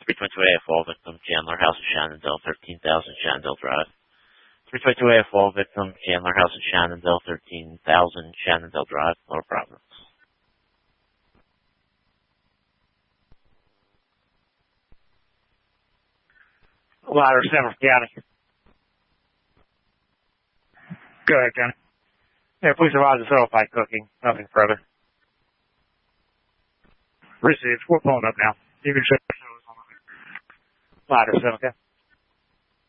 322A fall victim, Chandler House of Shenandoah, 13,000 Shenandoah Drive. 322A fall victim, Chandler House of Shenandoah, 13,000 Shenandoah Drive, Lower Providence. Ladder 7 County. Go ahead, County. Yeah, please advise the certified cooking. Nothing further. Received. We're pulling up now. You can check the shows on Ladder 7, okay?